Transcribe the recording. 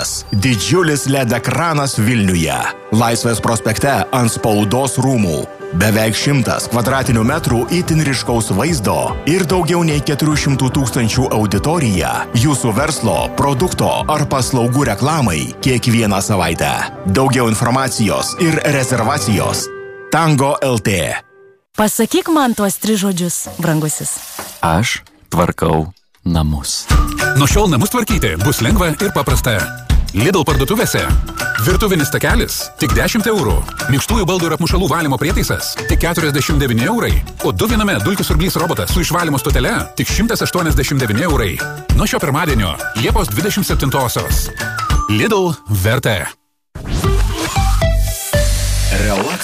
naujas. Didžiulis LED ekranas Vilniuje. Laisvės prospekte ant Spaudos rūmų. Beveik 100 kvadratinių metrų itin ryškaus vaizdo ir daugiau nei 400 000 auditorija jūsų verslo, produkto ar paslaugų reklamai kiekvieną savaitę. Daugiau informacijos ir rezervacijos Tango LT. Pasakyk man tuos 3 žodžius, brangusis. Aš tvarkau namus. Nuo šiol namus tvarkyti bus lengva ir paprasta. Lidl parduotuvėse. Virtuvinis takelis tik 10 eurų. Minkštųjų baldų ir apmušalų valymo prietaisas tik 49 eurai. O 2 viename dulkių siurblys robotas su išvalymo stotele tik 189 eurai. Nuo šio pirmadienio Liepos 27-osios. Lidl vertė. Relax